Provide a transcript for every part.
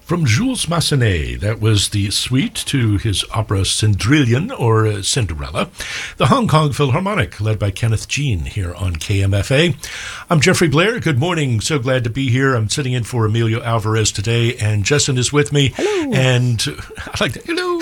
From Jules Massenet, that was the suite to his opera Cendrillon, or Cinderella. The Hong Kong Philharmonic, led by Kenneth Jean here on KMFA. I'm Jeffrey Blair. Good morning. So glad to be here. I'm sitting in for Emilio Alvarez today, and Jessen is with me. Hello. And I like that. Hello.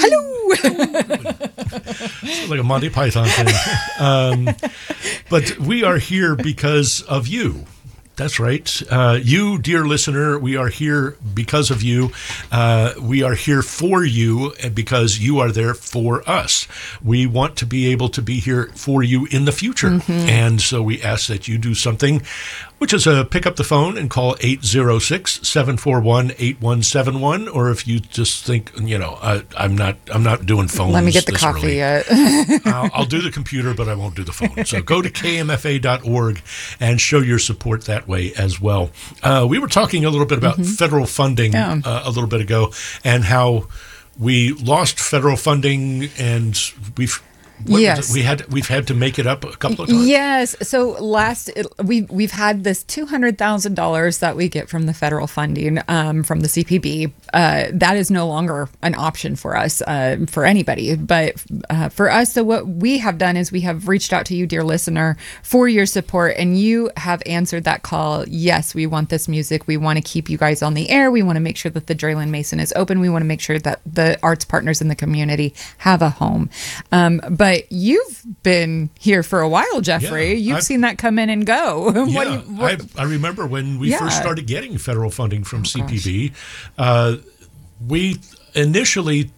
It's like a Monty Python thing. But we are here because of you. That's right. You, dear listener, we are here because of you. We are here for you because you are there for us. We want to be able to be here for you in the future. Mm-hmm. And so we ask that you do something, which is pick up the phone and call 806-741-8171. Or if you just think, I'm not doing phones. Let me get the coffee yet. I'll do the computer, but I won't do the phone. So go to kmfa.org and show your support that way as well. We were talking a little bit about federal funding a little bit ago, and how we lost federal funding, and we've had to make it up a couple of times. Yes. So we've had this $200,000 that we get from the federal funding from the CPB. That is no longer an option for us, for anybody. But for us, so what we have done is we have reached out to you, dear listener, for your support, and you have answered that call. Yes, we want this music. We want to keep you guys on the air. We want to make sure that the Draylen Mason is open. We want to make sure that the arts partners in the community have a home. But you've been here for a while, Jeffrey. You've seen that come in and go. I remember when we first started getting federal funding from CPB. We initially,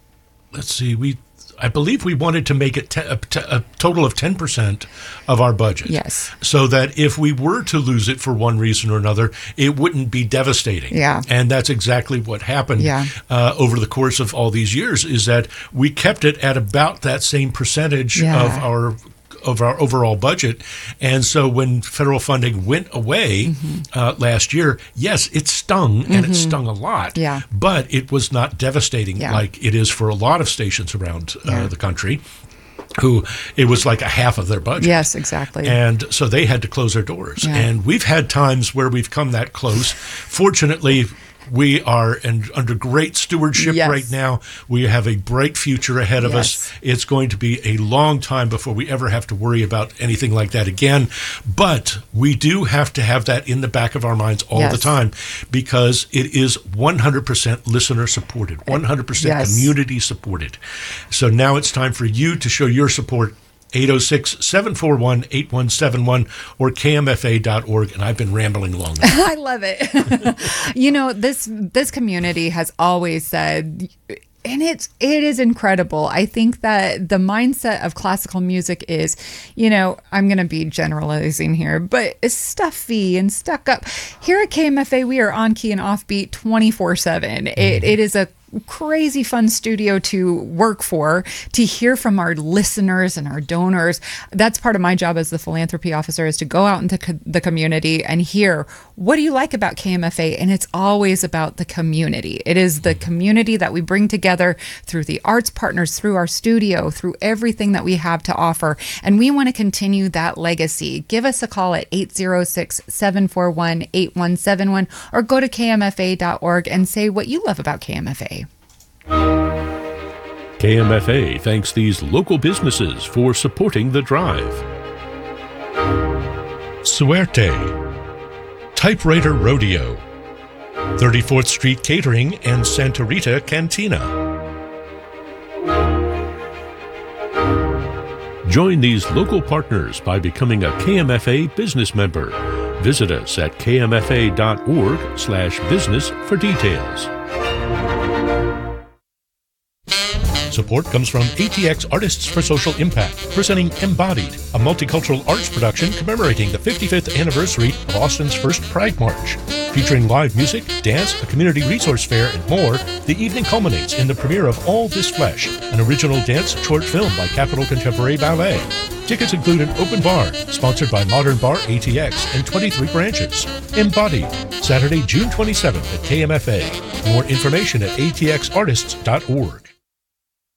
I believe we wanted to make it a total of 10% of our budget. Yes. So that if we were to lose it for one reason or another, it wouldn't be devastating. Yeah. And that's exactly what happened over the course of all these years, is that we kept it at about that same percentage of our overall budget. And so when federal funding went away last year, yes, it stung, and it stung a lot, but it was not devastating like it is for a lot of stations around the country, who it was like a half of their budget. Yes, exactly. And so they had to close their doors. Yeah. And we've had times where we've come that close. Fortunately, we are under great stewardship right now. We have a bright future ahead of us. It's going to be a long time before we ever have to worry about anything like that again. But we do have to have that in the back of our minds all the time, because it is 100% listener supported, 100% community supported. So now it's time for you to show your support. 806-741-8171 or kmfa.org. And I've been rambling long enough. I love it. This community has always said, and it is incredible. I think that the mindset of classical music is, I'm going to be generalizing here, but it's stuffy and stuck up. Here at KMFA, we are on key and offbeat 24/7. It is a crazy fun studio to work for, to hear from our listeners and our donors. That's part of my job as the philanthropy officer, is to go out into the community and hear, what do you like about KMFA? And it's always about the community. It is the community that we bring together through the arts partners, through our studio, through everything that we have to offer. And we want to continue that legacy. Give us a call at 806-741-8171 or go to kmfa.org and say what you love about KMFA. KMFA thanks these local businesses for supporting the drive. Suerte, Typewriter Rodeo, 34th Street Catering and Santa Rita Cantina. Join these local partners by becoming a KMFA business member. Visit us at kmfa.org/business for details. Support comes from ATX Artists for Social Impact, presenting Embodied, a multicultural arts production commemorating the 55th anniversary of Austin's first Pride March. Featuring live music, dance, a community resource fair, and more, the evening culminates in the premiere of All This Flesh, an original dance short film by Capital Contemporary Ballet. Tickets include an open bar, sponsored by Modern Bar ATX and 23 branches. Embodied, Saturday, June 27th at KMFA. More information at atxartists.org.